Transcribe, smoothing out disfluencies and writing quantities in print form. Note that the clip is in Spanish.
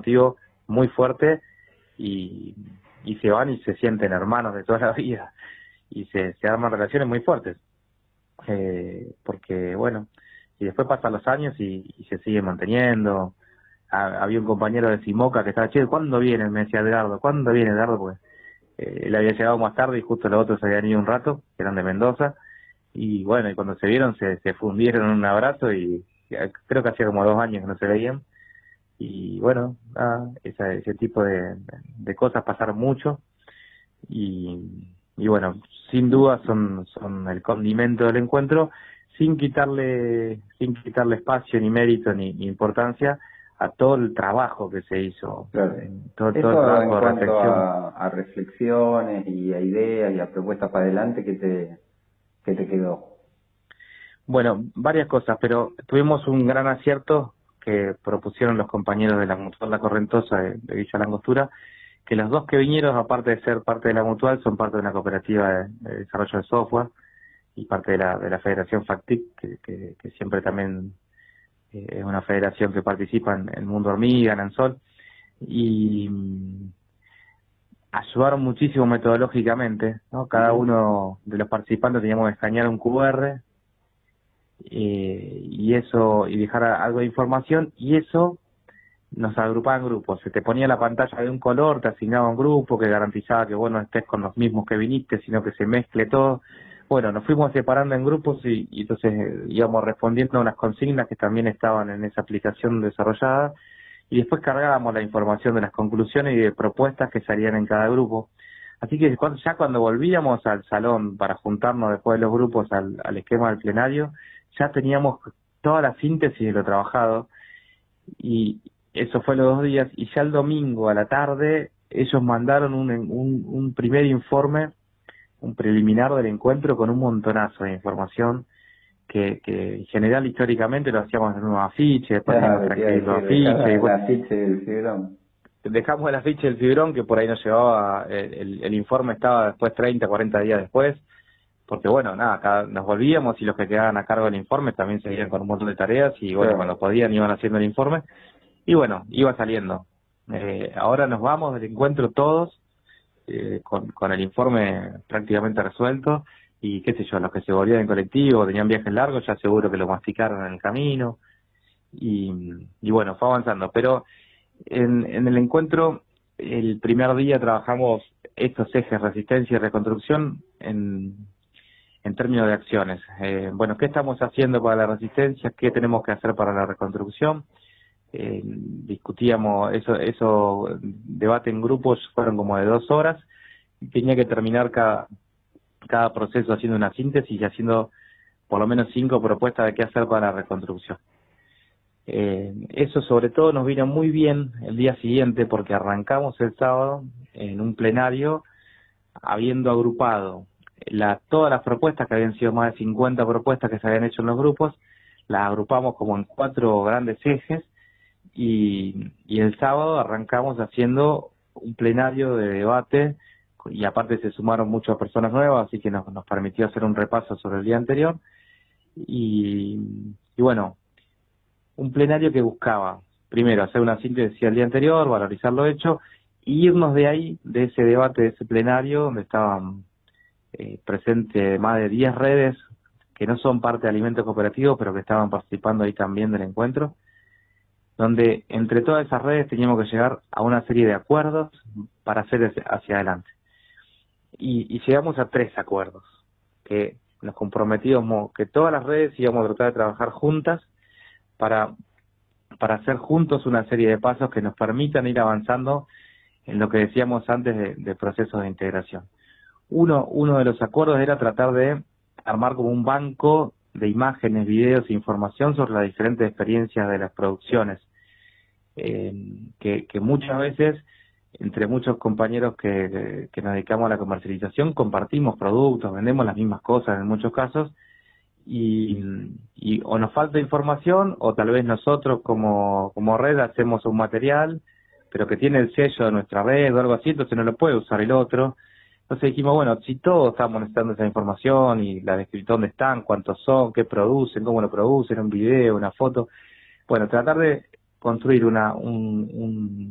emotivo muy fuerte y se van y se sienten hermanos de toda la vida y se arman relaciones muy fuertes. Porque bueno, y después pasan los años y se sigue manteniendo. Había un compañero de Simoca que estaba, che, ¿cuándo viene? Me decía Edgardo, ¿cuándo viene Edgardo? Pues él había llegado más tarde y justo los otros habían ido un rato, que eran de Mendoza, y bueno, y cuando se vieron se fundieron en un abrazo y creo que hacía como 2 años que no se veían, y bueno, ese tipo de cosas pasaron mucho, y bueno, sin duda son el condimento del encuentro, sin quitarle espacio ni mérito ni importancia a todo el trabajo que se hizo, Claro. todo el Eso trabajo en de cuanto reflexión. a reflexiones y a ideas y a propuestas para adelante, que te quedó? Bueno, varias cosas, pero tuvimos un gran acierto que propusieron los compañeros de la Mutual La Correntosa de Villa Langostura, que los 2 que vinieron, aparte de ser parte de la Mutual, son parte de una cooperativa de desarrollo de software y parte de la Federación FACTIC, que siempre también es una federación que participa en Mundo Hormiga, en Ansol, y ayudaron muchísimo metodológicamente, ¿no? Cada uno de los participantes teníamos que escanear un QR y eso, y dejar algo de información, y eso nos agrupaba en grupos. Se te ponía la pantalla de un color, te asignaba un grupo que garantizaba que vos no estés con los mismos que viniste, sino que se mezcle todo. Bueno, nos fuimos separando en grupos y entonces íbamos respondiendo a unas consignas que también estaban en esa aplicación desarrollada, y después cargábamos la información de las conclusiones y de propuestas que salían en cada grupo. Así que ya cuando volvíamos al salón para juntarnos después de los grupos al esquema del plenario, ya teníamos toda la síntesis de lo trabajado, y eso fue los 2 días, y ya el domingo a la tarde ellos mandaron un primer informe, un preliminar del encuentro con un montonazo de información que en general históricamente lo hacíamos en un afiche, después teníamos que Te iba a transcribir los decir, dejar afiches, y la bueno, afiche del fibrón. dejamos el afiche del fibrón que por ahí nos llevaba, el informe estaba después 30, 40 días después, porque bueno, nada, acá nos volvíamos y los que quedaban a cargo del informe también seguían con un montón de tareas y bueno, Claro. cuando podían iban haciendo el informe y bueno, iba saliendo. Ahora nos vamos del encuentro todos con el informe prácticamente resuelto y qué sé yo, los que se volvían en colectivo, tenían viajes largos, ya seguro que lo masticaron en el camino y bueno, fue avanzando. Pero en el encuentro, el primer día trabajamos estos ejes, resistencia y reconstrucción, en términos de acciones. Bueno, ¿qué estamos haciendo para la resistencia? ¿Qué tenemos que hacer para la reconstrucción? Discutíamos eso, debate en grupos, fueron como de 2 horas, y tenía que terminar cada proceso haciendo una síntesis y haciendo por lo menos 5 propuestas de qué hacer para la reconstrucción. Eso sobre todo nos vino muy bien el día siguiente porque arrancamos el sábado en un plenario habiendo agrupado todas las propuestas, que habían sido más de 50 propuestas que se habían hecho en los grupos, las agrupamos como en 4 grandes ejes y el sábado arrancamos haciendo un plenario de debate y aparte se sumaron muchas personas nuevas, así que nos permitió hacer un repaso sobre el día anterior y bueno, un plenario que buscaba, primero, hacer una síntesis del día anterior, valorizar lo hecho, y irnos de ahí, de ese debate, de ese plenario, donde estaban presentes más de 10 redes que no son parte de Alimentos Cooperativos, pero que estaban participando ahí también del encuentro, donde entre todas esas redes teníamos que llegar a una serie de acuerdos para hacer hacia adelante. Y llegamos a 3 acuerdos, que nos comprometimos que todas las redes íbamos a tratar de trabajar juntas para hacer juntos una serie de pasos que nos permitan ir avanzando en lo que decíamos antes de procesos de integración. Uno de los acuerdos era tratar de armar como un banco de imágenes, videos e información sobre las diferentes experiencias de las producciones, que muchas veces, entre muchos compañeros que nos dedicamos a la comercialización, compartimos productos, vendemos las mismas cosas en muchos casos, y o nos falta información o tal vez nosotros como red hacemos un material pero que tiene el sello de nuestra red o algo así, entonces no lo puede usar el otro. Entonces dijimos, bueno, si todos estamos necesitando esa información y la descripción, dónde están, cuántos son, qué producen, cómo lo producen, un video, una foto, bueno, tratar de construir un